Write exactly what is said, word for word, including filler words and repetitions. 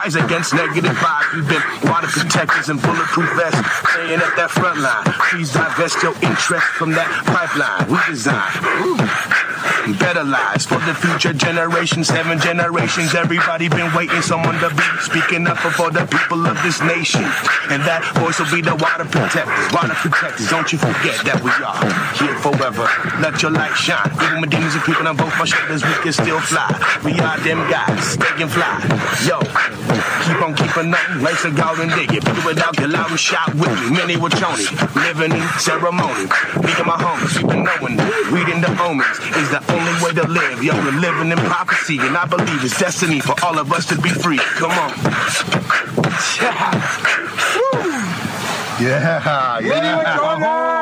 rise against negative vibes. We've been water protectors and bulletproof vests, staying at that front line. Please divest your interest from that pipeline we design. Ooh. Better lives for the future generations, seven generations. Everybody been waiting, someone to be speaking up for the people of this nation. And that voice will be the water protectors, water protectors. Don't you forget that we are here forever. Let your light shine. Even when demons and creeping on both my shoulders, we can still fly. We are them guys, they can fly. Yo, keep on keeping on. Life's a golden digger. People without get loud and shout with me. Many were Tony, living in ceremony. Me and my homies, we've been knowing, reading the omens is the only way to live. Yo, we're living in prophecy, and I believe it's destiny for all of us to be free. Come on. Yeah, yeah. Yeah.